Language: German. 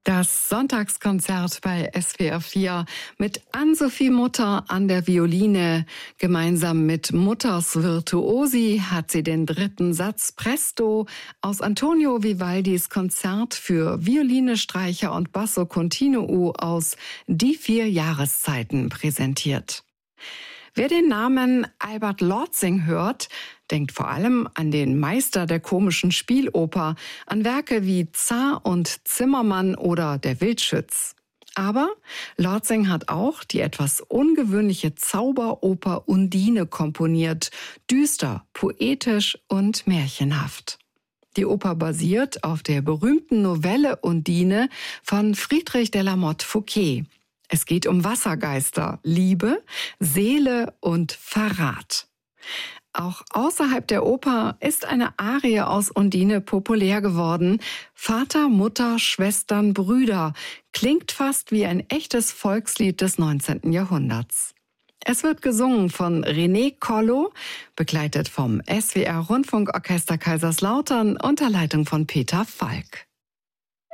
Das Sonntagskonzert bei SWR 4 mit Ann-Sophie Mutter an der Violine. Gemeinsam mit Mutters Virtuosi hat sie den dritten Satz Presto aus Antonio Vivaldis Konzert für Violine, Streicher und Basso Continuo aus Die 4 Jahreszeiten präsentiert. Wer den Namen Albert Lortzing hört, denkt vor allem an den Meister der komischen Spieloper, an Werke wie Zar und Zimmermann oder Der Wildschütz. Aber Lortzing hat auch die etwas ungewöhnliche Zauberoper Undine komponiert, düster, poetisch und märchenhaft. Die Oper basiert auf der berühmten Novelle Undine von Friedrich de la Motte Fouqué. Es geht um Wassergeister, Liebe, Seele und Verrat. Auch außerhalb der Oper ist eine Arie aus Undine populär geworden. Vater, Mutter, Schwestern, Brüder. Klingt fast wie ein echtes Volkslied des 19. Jahrhunderts. Es wird gesungen von René Collo, begleitet vom SWR Rundfunkorchester Kaiserslautern unter Leitung von Peter Falk.